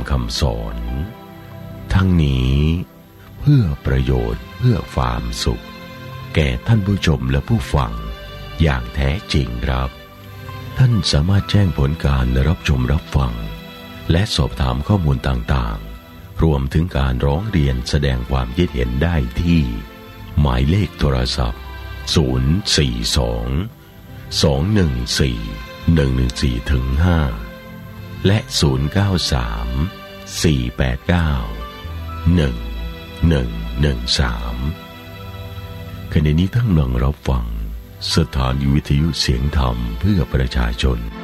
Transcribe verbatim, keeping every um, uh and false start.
คำสอนทั้งนี้เพื่อประโยชน์เพื่อความสุขแก่ท่านผู้ชมและผู้ฟังอย่างแท้จริงครับท่านสามารถแจ้งผลการรับชมรับฟังและสอบถามข้อมูลต่างๆรวมถึงการร้องเรียนแสดงความคิดเห็นได้ที่หมายเลขโทรศัพท์ศูนย์ สี่ สอง สอง หนึ่ง สี่ หนึ่ง หนึ่ง สี่ ถึง ห้าและศูนย์ เก้า สาม สี่ แปด เก้า หนึ่ง หนึ่ง หนึ่ง สามขณะนี้ท่านกำลังรับฟังสถานีวิทยุเสียงธรรมเพื่อประชาชน